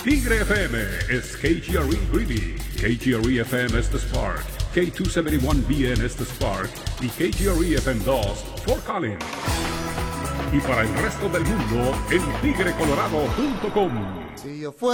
Tigre FM es KGRE Greeley, KGRE FM es The Spark, K271BN es The Spark y KGRE FM 2 Fort Collins. Y para el resto del mundo en tigrecolorado.com. Si yo